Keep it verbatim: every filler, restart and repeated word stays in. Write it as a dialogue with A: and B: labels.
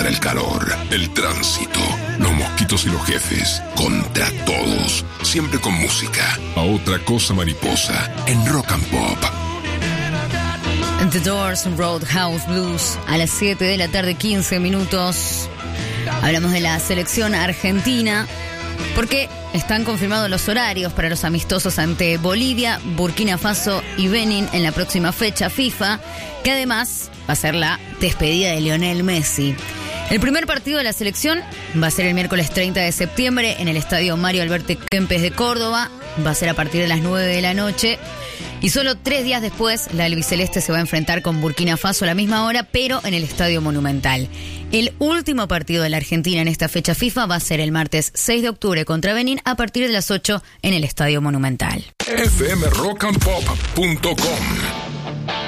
A: contra el calor, el tránsito, los mosquitos y los jefes. Contra todos. Siempre con música. A otra cosa mariposa. En Rock and Pop.
B: The Doors, Roadhouse Blues. A las siete de la tarde, quince minutos. Hablamos de la selección argentina. Porque están confirmados los horarios para los amistosos ante Bolivia, Burkina Faso y Benin en la próxima fecha FIFA, que además va a ser la despedida de Lionel Messi. El primer partido de la selección va a ser el miércoles treinta de septiembre en el estadio Mario Alberto Kempes de Córdoba. Va a ser a partir de las nueve de la noche. Y solo tres días después, la albiceleste se va a enfrentar con Burkina Faso a la misma hora, pero en el Estadio Monumental. El último partido de la Argentina en esta fecha FIFA va a ser el martes seis de octubre contra Benín a partir de las ocho en el Estadio Monumental.
A: F M rock and pop punto com